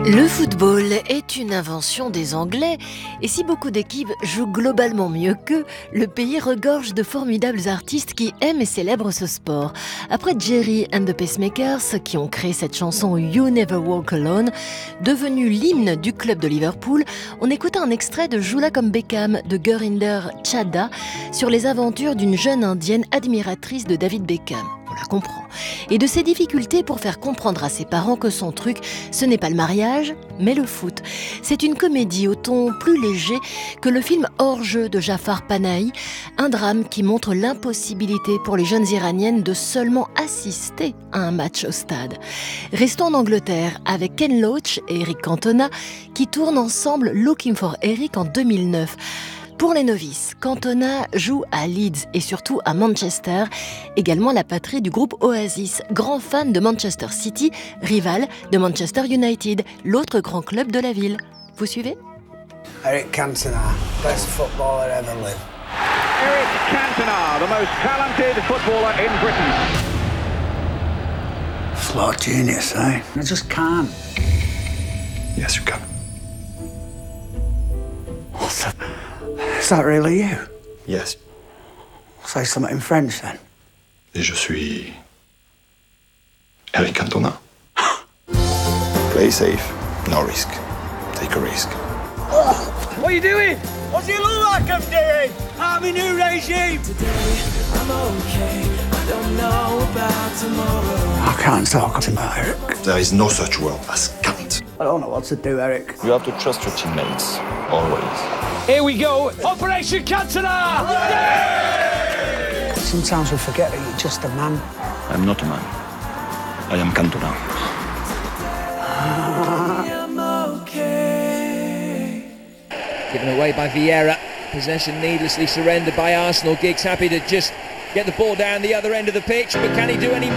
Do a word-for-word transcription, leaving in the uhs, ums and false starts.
Le football est une invention des Anglais, et si beaucoup d'équipes jouent globalement mieux qu'eux, le pays regorge de formidables artistes qui aiment et célèbrent ce sport. Après Jerry and the Pacemakers, qui ont créé cette chanson You Never Walk Alone, devenue l'hymne du club de Liverpool, on écoutait un extrait de Joue-la comme Beckham de Gurinder Chadha sur les aventures d'une jeune indienne admiratrice de David Beckham. On la comprend. Et de ses difficultés pour faire comprendre à ses parents que son truc, ce n'est pas le mariage, mais le foot. C'est une comédie au ton plus léger que le film Hors-jeu de Jafar Panahi, un drame qui montre l'impossibilité pour les jeunes iraniennes de seulement assister à un match au stade. Restons en Angleterre avec Ken Loach et Eric Cantona qui tournent ensemble Looking for Eric en deux mille neuf. Pour les novices, Cantona joue à Leeds et surtout à Manchester, également la patrie du groupe Oasis, grand fan de Manchester City, rival de Manchester United, l'autre grand club de la ville. Vous suivez ? Eric Cantona, best footballer ever lived. Eric Cantona, the most talented footballer in Britain. Flawed genius, eh? I just can't. Yes, you can. What's that? Is that really you? Yes. Say something in French then. Et je suis Eric Cantona. Play safe, no risk. Take a risk. What are you doing? What do you look like I'm doing? I'm a new regime. Today I'm okay. I don't know about tomorrow. I can't talk about Eric. There is no such word as can't. I don't know what to do, Eric. You have to trust your teammates, always. Here we go. Operation Cantona! Sometimes we forget that you're just a man. I'm not a man. I am Cantona. I'm okay. Given away by Vieira. Possession needlessly surrendered by Arsenal. Giggs happy to just get the ball down the other end of the pitch, but can he do any more?